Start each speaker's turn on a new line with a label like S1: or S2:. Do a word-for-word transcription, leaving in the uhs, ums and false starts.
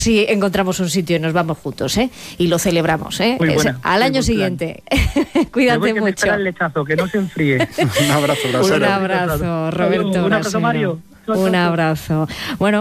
S1: si encontramos un sitio y nos vamos juntos, ¿eh? Y lo celebramos, ¿eh?
S2: Muy buena,
S1: Es, al
S2: muy
S1: año
S2: buen
S1: siguiente.
S2: Me
S1: Cuídate
S2: voy, que me
S1: mucho.
S2: espera el lechazo, que no se enfríe.
S3: Un abrazo,
S1: Un
S3: brasero.
S1: abrazo, Roberto
S2: Un abrazo,
S1: Brasero.
S2: Mario.
S1: Un abrazo. Bueno.